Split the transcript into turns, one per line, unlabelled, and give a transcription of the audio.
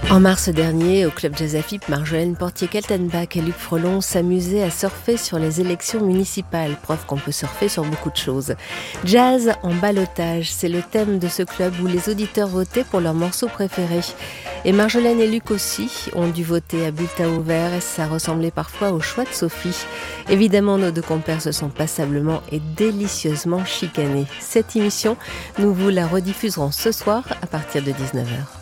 En mars dernier, au Club Jazz AFIP, Marjolaine Portier-Kaltenbach et Luc Frelon s'amusaient à surfer sur les élections municipales. Preuve qu'on peut surfer sur beaucoup de choses. Jazz en ballottage, c'est le thème de ce club où les auditeurs votaient pour leurs morceaux préférés. Et Marjolaine et Luc aussi ont dû voter à bulletin ouvert et ça ressemblait parfois au choix de Sophie. Évidemment, nos deux compères se sont passablement et délicieusement chicanés. Cette émission, nous vous la rediffuserons ce soir à partir de 19h.